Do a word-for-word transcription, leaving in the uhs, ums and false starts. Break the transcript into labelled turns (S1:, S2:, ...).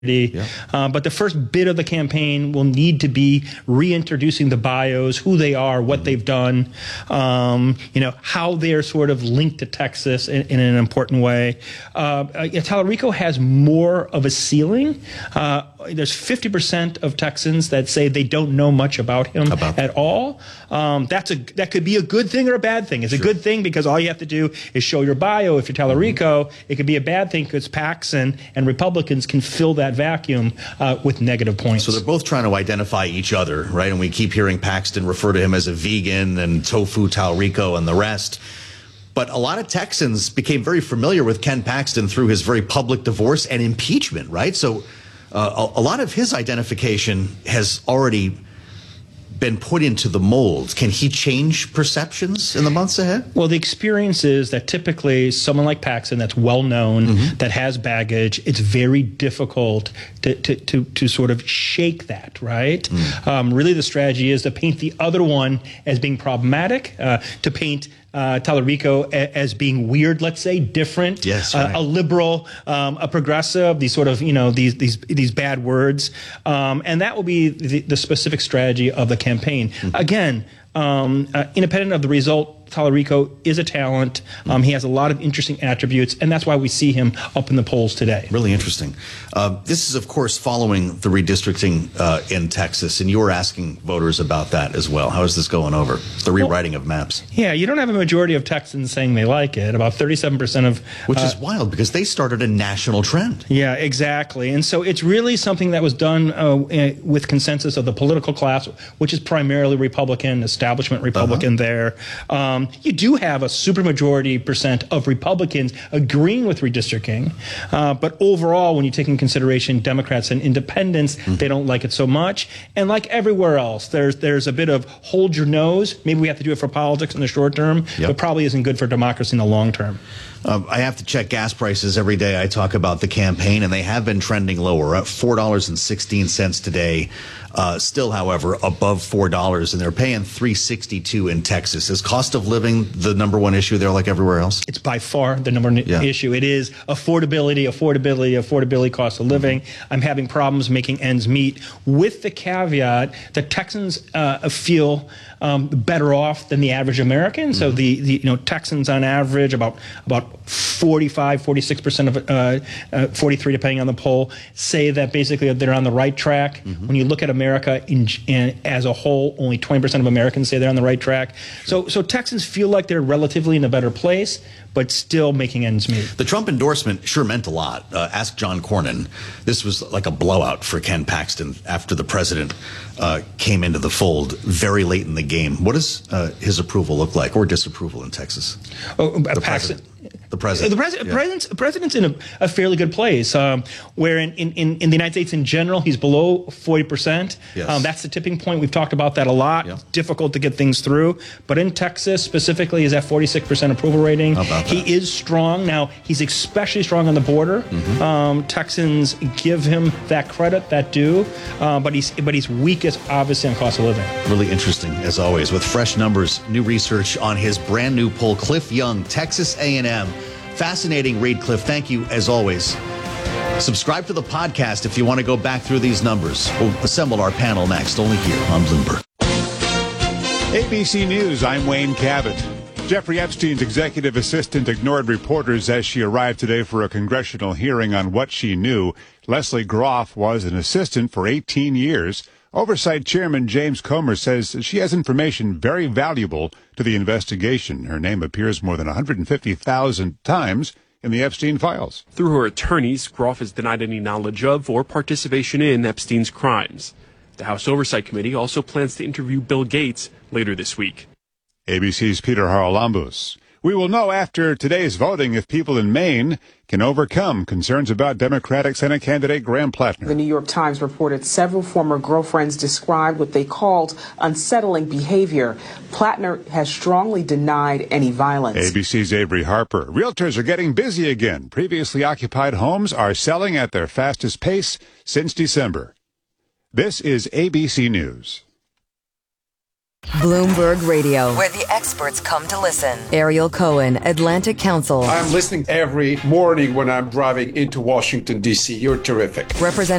S1: Yeah. Uh, but the first bit of the campaign will need to be reintroducing the bios, who they are, what mm-hmm. they've done, um, you know, how they're sort of linked to Texas in, in an important way. Uh, uh, Tallarico has more of a ceiling. Uh, there's fifty percent of Texans that say they don't know much about him about at all. Um, that's a that could be a good thing or a bad thing. It's sure. a good thing because all you have to do is show your bio if you're Tallarico. Mm-hmm. It could be a bad thing because Paxton and Republicans can fill that vacuum uh, with negative points.
S2: So they're both trying to identify each other, right? And we keep hearing Paxton refer to him as a vegan and tofu Tallarico and the rest. But a lot of Texans became very familiar with Ken Paxton through his very public divorce and impeachment, right? So uh, a, a lot of his identification has already been put into the mold. Can he change perceptions in the months ahead?
S1: Well, the experience is that typically someone like Paxton that's well known, mm-hmm. that has baggage, it's very difficult to, to, to, to sort of shake that, right? Mm. Um, really the strategy is to paint the other one as being problematic, uh, to paint Uh, Tallarico a, as being weird, let's say, different,
S2: yes,
S1: uh,
S2: right.
S1: a liberal, um, a progressive, these sort of, you know, these these these bad words, um, and that will be the, the specific strategy of the campaign. Mm-hmm. Again, um, uh, independent of the result, Tallarico is a talent. Um, he has a lot of interesting attributes, and that's why we see him up in the polls today.
S2: Really interesting. Uh, this is, of course, following the redistricting uh, in Texas, and you were asking voters about that as well. How is this going over? The rewriting well, of maps.
S1: Yeah, you don't have a majority of Texans saying they like it. About thirty-seven percent of...
S2: Which
S1: uh,
S2: is wild, because they started a national trend.
S1: Yeah, exactly. And so it's really something that was done uh, with consensus of the political class, which is primarily Republican, establishment Republican uh-huh. there. Um, You do have a supermajority percent of Republicans agreeing with redistricting, uh, but overall, when you take in consideration Democrats and independents, mm-hmm. they don't like it so much. And like everywhere else, there's there's a bit of hold your nose. Maybe we have to do it for politics in the short term, yep. but probably isn't good for democracy in the long term.
S2: Um, I have to check gas prices every day. I talk about the campaign, and they have been trending lower, at four dollars and sixteen cents today. Uh, still, however, above four dollars, and they're paying three sixty-two in Texas. Is cost of living the number one issue there like everywhere else?
S1: It's by far the number one yeah. issue. It is affordability, affordability, affordability, cost of living. Mm-hmm. I'm having problems making ends meet, with the caveat that Texans uh, feel um, better off than the average American. Mm-hmm. So the, the you know Texans on average about about forty-five, forty-six percent of uh, uh, forty-three depending on the poll say that basically they're on the right track. Mm-hmm. When you look at America in, in, as a whole, only twenty percent of Americans say they're on the right track. So, so Texans feel like they're relatively in a better place, but still making ends meet.
S2: The Trump endorsement sure meant a lot. Uh, ask John Cornyn. This was like a blowout for Ken Paxton after the president uh, came into the fold very late in the game. What does uh, his approval look like, or disapproval in Texas?
S1: Oh,
S2: the
S1: Paxton.
S2: President. The president.
S1: The president,
S2: yeah.
S1: president's, president's in a, a fairly good place, um, where in, in, in the United States in general, he's below forty percent.
S2: Yes.
S1: Um, that's the tipping point. We've talked about that a lot. Yeah. It's difficult to get things through. But in Texas specifically, he's at forty-six percent approval rating.
S2: How about that?
S1: He is strong. Now, he's especially strong on the border. Mm-hmm. um, Texans give him that credit, that due. Uh, but he's but he's weakest, obviously, on cost of living.
S2: Really interesting, as always, with fresh numbers, new research on his brand new poll. Cliff Young, Texas A and M. Fascinating read, Cliff. Thank you, as always. Subscribe to the podcast if you want to go back through these numbers. We'll assemble our panel next, only here on Bloomberg.
S3: A B C News, I'm Wayne Cabot. Jeffrey Epstein's executive assistant ignored reporters as she arrived today for a congressional hearing on what she knew. Leslie Groff was an assistant for eighteen years. Oversight Chairman James Comer says she has information very valuable to the investigation. Her name appears more than one hundred fifty thousand times in the Epstein files.
S4: Through her attorneys, Groff has denied any knowledge of or participation in Epstein's crimes. The House Oversight Committee also plans to interview Bill Gates later this week.
S3: A B C's Peter Haralambous. We will know after today's voting if people in Maine can overcome concerns about Democratic Senate candidate Graham Plattner.
S5: The New York Times reported several former girlfriends described what they called unsettling behavior. Plattner has strongly denied any violence.
S3: A B C's Avery Harper. Realtors are getting busy again. Previously occupied homes are selling at their fastest pace since December. This is A B C News.
S6: Bloomberg Radio,
S7: where the experts come to listen.
S6: Ariel Cohen, Atlantic Council.
S8: I'm listening every morning when I'm driving into Washington, D C. You're terrific.
S6: Represent